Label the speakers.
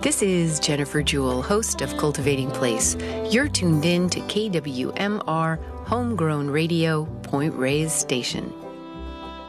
Speaker 1: This is Jennifer Jewell, host of Cultivating Place. You're tuned in to KWMR Homegrown Radio, Point Reyes Station.